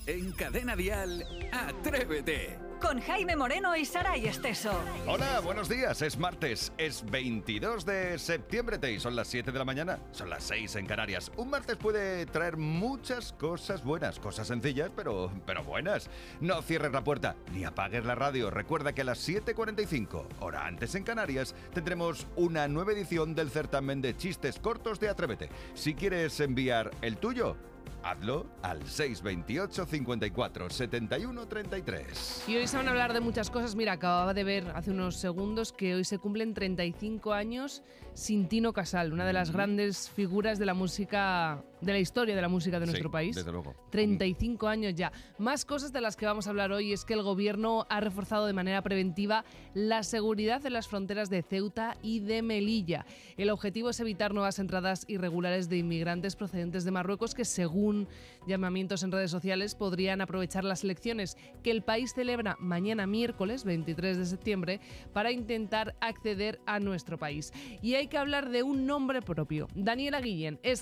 En Cadena Dial, Atrévete. Con Jaime Moreno y Saray Esteso. Hola, buenos días. Es martes, es 22 de septiembre y son las 7 de la mañana. Son las 6 en Canarias. Un martes puede traer muchas cosas buenas, cosas sencillas, pero buenas. No cierres la puerta ni apagues la radio. Recuerda que a las 7:45, hora antes en Canarias, tendremos una nueva edición del certamen de chistes cortos de Atrévete. Si quieres enviar el tuyo, hazlo al 628 54 71 33. Y hoy se van a hablar de muchas cosas. Mira, acababa de ver hace unos segundos que hoy se cumplen 35 años sin Tino Casal, una de las grandes figuras de la música, de la historia de la música de nuestro país. Desde luego. 35 años ya. Más cosas de las que vamos a hablar hoy es que el gobierno ha reforzado de manera preventiva la seguridad en las fronteras de Ceuta y de Melilla. El objetivo es evitar nuevas entradas irregulares de inmigrantes procedentes de Marruecos que, según llamamientos en redes sociales, podrían aprovechar las elecciones que el país celebra mañana miércoles 23 de septiembre para intentar acceder a nuestro país. Y hay que hablar de un nombre propio. Daniela Guillén es